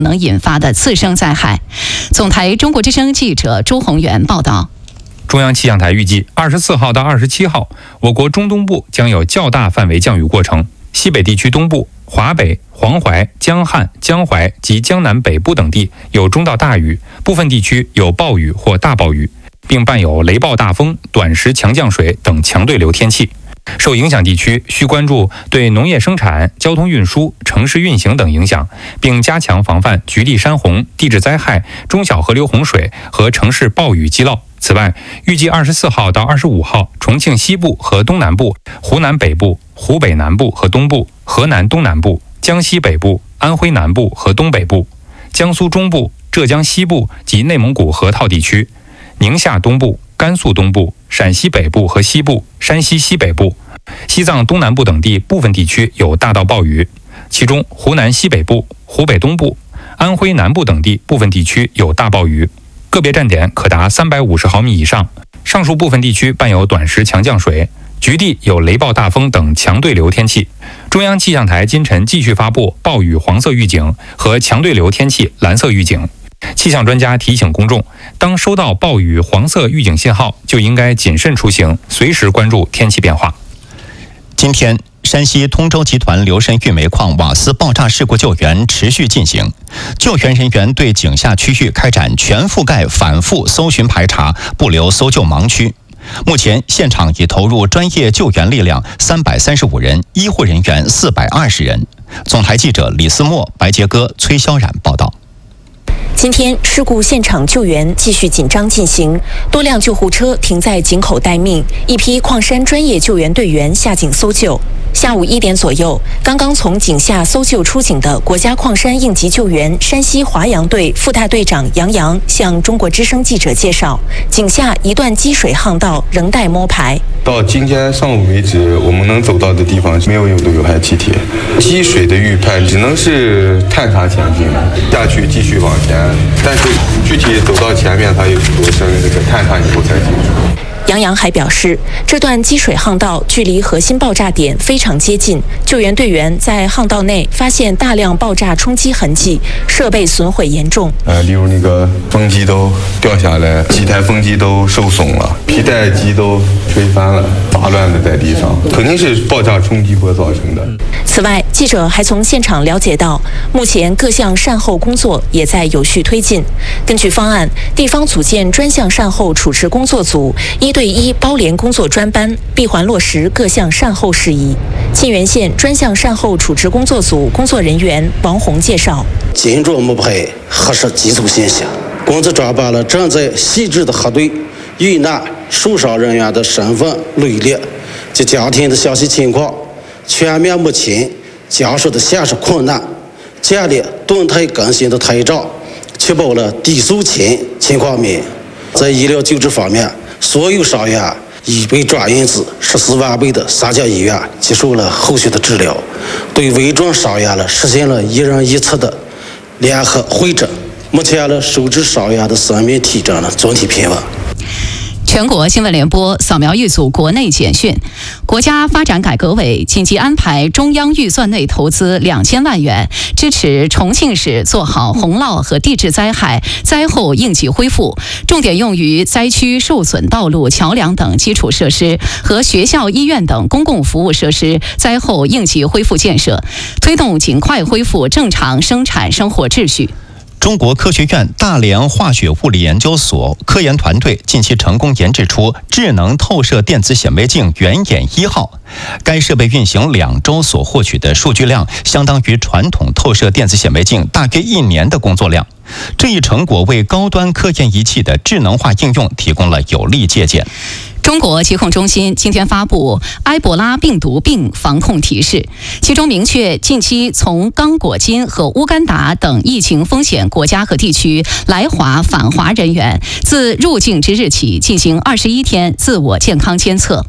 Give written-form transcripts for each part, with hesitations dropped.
能引发的次生灾害。总台中国之声记者朱宏元报道。 中央气象台预计24号到27号，我国中东部将有较大范围降雨过程，西北地区东部、华北、黄淮、江汉、江淮及江南北部等地有中到大雨，部分地区有暴雨或大暴雨，并伴有雷暴大风、短时强降水等强对流天气。受影响地区需关注对农业生产、交通运输、城市运行等影响，并加强防范局地山洪、地质灾害、中小河流洪水和城市暴雨积涝。此外，预计24号到25号，重庆西部和东南部、湖南北部、湖北南部和东部、河南东南部、江西北部、安徽南部和东北部、江苏中部、浙江西部及内蒙古河套地区、宁夏东部、甘肃东部、陕西北部和西部、山西西北部、西藏东南部等地部分地区有大到暴雨，其中湖南西北部、湖北东部、安徽南部等地部分地区有大暴雨，个别站点可达350毫米以上。上述部分地区伴有短时强降水，局地有雷暴大风等强对流天气。中央气象台今晨继续发布暴雨黄色预警和强对流天气蓝色预警。气象专家提醒公众，当收到暴雨黄色预警信号，就应该谨慎出行，随时关注天气变化。 今天，山西通州集团流深玉煤矿瓦斯爆炸事故救援持续进行，救援人员对井下区域开展全覆盖反复搜寻排查，不留搜救盲区。目前，现场已投入专业救援力量335人，医护人员420人。总台记者李思墨、白杰哥、崔潇冉报道。 今天，事故现场救援继续紧张进行，多辆救护车停在井口待命，一批矿山专业救援队员下井搜救。下午1点左右，刚刚从井下搜救出井的国家矿山应急救援山西华阳队副大队长杨洋向中国之声记者介绍，井下一段积水巷道仍待摸排。 到今天上午为止，我们能走到的地方没有有害气体，积水的预判只能是探查前进，下去继续往前，但是具体走到前面它有多深，这个探查以后才清楚。 杨洋还表示，这段积水巷道距离核心爆炸点非常接近，救援队员在巷道内发现大量爆炸冲击痕迹，设备损毁严重。 例如那个风机都掉下来，几台风机都受损了，皮带机都吹翻了，杂乱的在地上，肯定是爆炸冲击波造成的。 此外，记者还从现场了解到，目前各项善后工作也在有序推进。根据方案，地方组建专项善后处置工作组，1对1包联工作专班，闭环落实各项善后事宜。沁源县专项善后处置工作组工作人员王红介绍， 紧着摸排核实基础信息，工作抓把了正在细致的核对遇难受伤人员的身份、履历及家庭的详细情况，全面摸清家属的现实困难，建立动态更新的台账，确保了低诉情况免。在医疗救治方面，所有伤员已被转运至14万倍的3家医院接受了后续的治疗，对危重伤员实现了一人一次的联合会诊。目前收治伤员的生命体征总体平稳。 全国新闻联播扫描一组国内简讯。国家发展改革委紧急安排中央预算内投资2000万元，支持重庆市做好洪涝和地质灾害灾后应急恢复，重点用于灾区受损道路、桥梁等基础设施和学校、医院等公共服务设施灾后应急恢复建设，推动尽快恢复正常生产生活秩序。 中国科学院大连化学物理研究所科研团队近期成功研制出智能透射电子显微镜原眼1号，该设备运行2周所获取的数据量，相当于传统透射电子显微镜大约1年的工作量。这一成果为高端科研仪器的智能化应用提供了有力借鉴。 中国疾控中心今天发布埃博拉病毒病防控提示，其中明确近期从刚果金和乌干达等疫情风险国家和地区来华返华人员，自入境之日起进行21天自我健康监测。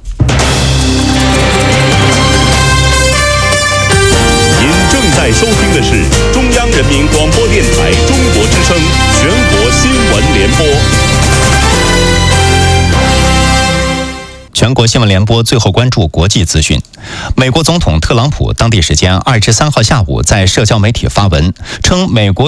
您正在收听的是中央人民广播电台中国之声全国新闻联播。 全国新闻联播最后关注国际资讯。美国总统特朗普当地时间2月3号下午在社交媒体发文称，美国